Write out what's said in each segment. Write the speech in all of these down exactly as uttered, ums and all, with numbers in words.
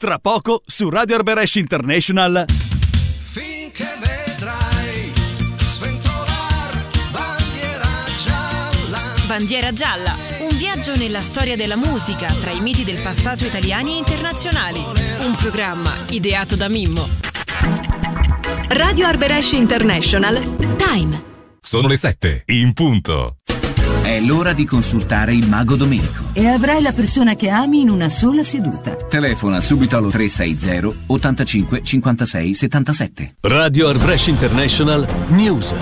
Tra poco su Radio Arberesh International. Finché vedrai sventolar bandiera gialla. Bandiera gialla, un viaggio nella storia della musica tra i miti del passato italiani e internazionali. Un programma ideato da Mimmo. Radio Arberesh International Time. Sono le sette in punto. È l'ora di consultare il mago Domenico. E avrai la persona che ami in una sola seduta. Telefona subito allo tre sei zero ottantacinque cinquantasei settantasette. Radio Arberesh International News.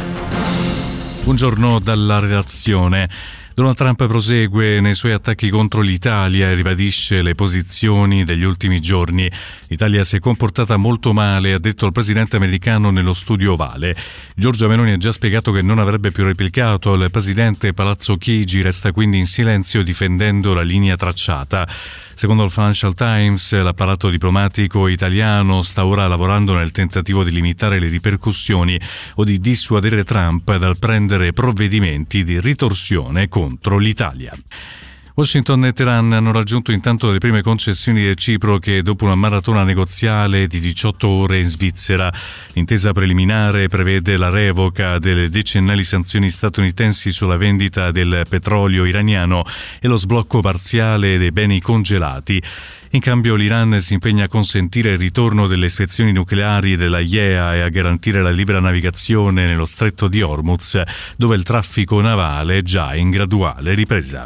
Buongiorno dalla redazione. Donald Trump prosegue nei suoi attacchi contro l'Italia e ribadisce le posizioni degli ultimi giorni. L'Italia si è comportata molto male, ha detto il presidente americano nello studio Ovale. Giorgia Meloni ha già spiegato che non avrebbe più replicato. Il presidente Palazzo Chigi resta quindi in silenzio difendendo la linea tracciata. Secondo il Financial Times, l'apparato diplomatico italiano sta ora lavorando nel tentativo di limitare le ripercussioni o di dissuadere Trump dal prendere provvedimenti di ritorsione contro l'Italia. Washington e Teheran hanno raggiunto intanto le prime concessioni reciproche dopo una maratona negoziale di diciotto ore in Svizzera. L'intesa preliminare prevede la revoca delle decennali sanzioni statunitensi sulla vendita del petrolio iraniano e lo sblocco parziale dei beni congelati. In cambio l'Iran si impegna a consentire il ritorno delle ispezioni nucleari della I E A e a garantire la libera navigazione nello stretto di Hormuz, dove il traffico navale è già in graduale ripresa.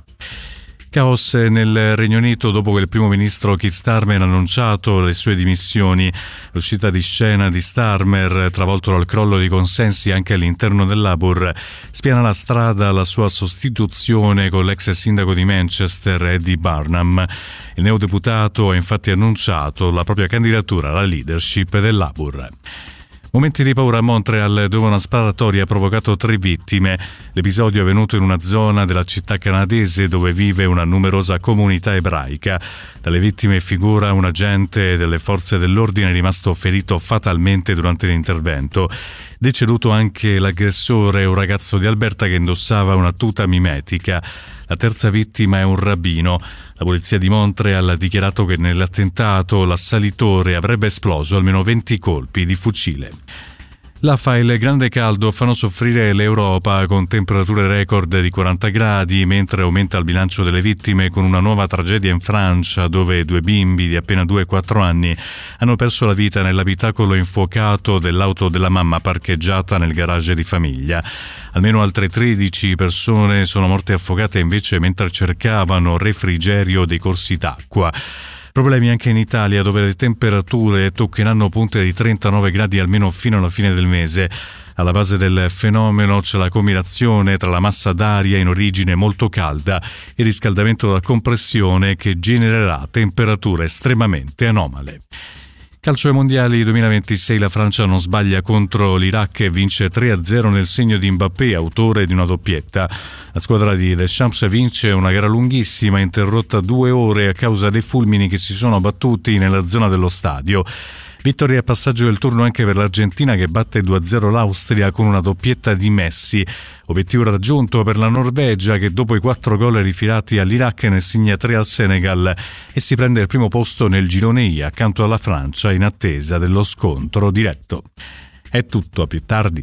Caos nel Regno Unito dopo che il primo ministro Keir Starmer ha annunciato le sue dimissioni. L'uscita di scena di Starmer, travolto dal crollo di consensi anche all'interno del Labour, spiana la strada alla sua sostituzione con l'ex sindaco di Manchester, Eddie Barnum. Il neodeputato ha infatti annunciato la propria candidatura alla leadership del Labour. Momenti di paura a Montreal, dove una sparatoria ha provocato tre vittime. L'episodio è avvenuto in una zona della città canadese dove vive una numerosa comunità ebraica. Dalle vittime figura un agente delle forze dell'ordine rimasto ferito fatalmente durante l'intervento. Deceduto anche l'aggressore, un ragazzo di Alberta che indossava una tuta mimetica. La terza vittima è un rabbino. La polizia di Montreal ha dichiarato che nell'attentato l'assalitore avrebbe esploso almeno venti colpi di fucile. L'Afa e il grande caldo fanno soffrire l'Europa con temperature record di quaranta gradi, mentre aumenta il bilancio delle vittime con una nuova tragedia in Francia, dove due bimbi di appena due e quattro anni hanno perso la vita nell'abitacolo infuocato dell'auto della mamma parcheggiata nel garage di famiglia. Almeno altre tredici persone sono morte affogate invece mentre cercavano refrigerio dei corsi d'acqua. Problemi anche in Italia, dove le temperature toccheranno punte di trentanove gradi almeno fino alla fine del mese. Alla base del fenomeno c'è la combinazione tra la massa d'aria in origine molto calda e il riscaldamento da compressione che genererà temperature estremamente anomale. Calcio ai mondiali duemilaventisei, la Francia non sbaglia contro l'Iraq e vince tre a zero nel segno di Mbappé, autore di una doppietta. La squadra di Deschamps vince una gara lunghissima, interrotta due ore a causa dei fulmini che si sono abbattuti nella zona dello stadio. Vittoria e passaggio del turno anche per l'Argentina, che batte due a zero l'Austria con una doppietta di Messi. Obiettivo raggiunto per la Norvegia, che dopo i quattro gol rifilati all'Iraq ne segna tre al Senegal e si prende il primo posto nel girone I accanto alla Francia in attesa dello scontro diretto. È tutto, a più tardi.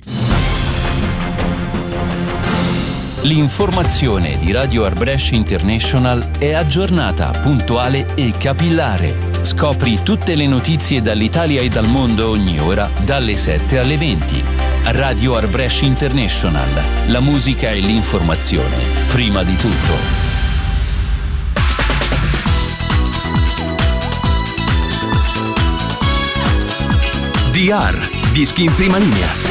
L'informazione di Radio Arberesh International è aggiornata, puntuale e capillare. Scopri tutte le notizie dall'Italia e dal mondo ogni ora, dalle sette alle venti. Radio Arberesh International. La musica e l'informazione, prima di tutto. D R, dischi in prima linea.